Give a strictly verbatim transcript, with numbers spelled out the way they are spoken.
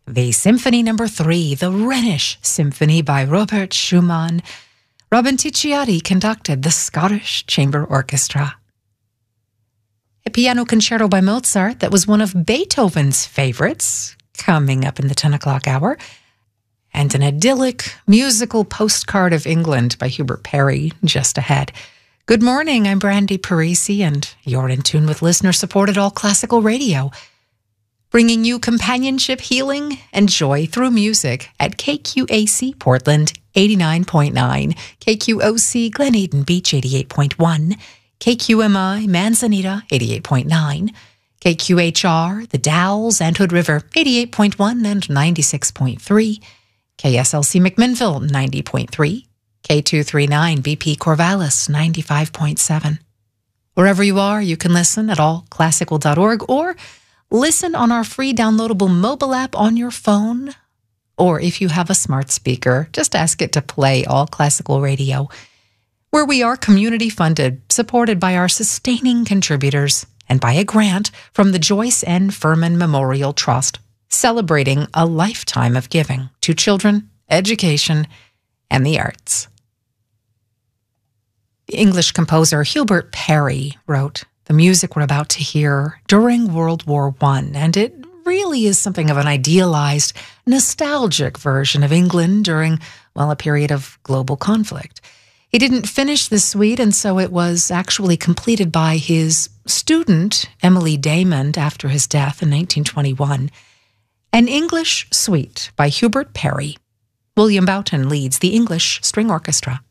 the Symphony Number Three, the Rhenish Symphony by Robert Schumann. Robin Ticciati conducted the Scottish Chamber Orchestra. A piano concerto by Mozart that was one of Beethoven's favorites, coming up in the ten o'clock hour. And an idyllic musical postcard of England by Hubert Parry just ahead. Good morning, I'm Brandy Parisi, and you're in tune with listener-supported All Classical Radio, bringing you companionship, healing, and joy through music at K Q A C Portland eighty-nine point nine, K Q O C Glen Eden Beach eighty-eight point one, K Q M I Manzanita eighty-eight point nine, K Q H R The Dalles and Hood River eighty-eight point one and ninety-six point three, K S L C McMinnville ninety point three, K two thirty-nine B P Corvallis ninety-five point seven. Wherever you are, you can listen at all classical dot org or listen on our free downloadable mobile app on your phone. Or if you have a smart speaker, just ask it to play All Classical Radio, where we are community funded, supported by our sustaining contributors and by a grant from the Joyce N. Furman Memorial Trust, celebrating a lifetime of giving to children, education, and the arts. The English composer Hubert Parry wrote the music we're about to hear during World War One, and it really is something of an idealized, nostalgic version of England during, well, a period of global conflict. He didn't finish this suite, and so it was actually completed by his student, Emily Damon, after his death in nineteen twenty-one. An English suite by Hubert Parry. William Boughton leads the English String Orchestra.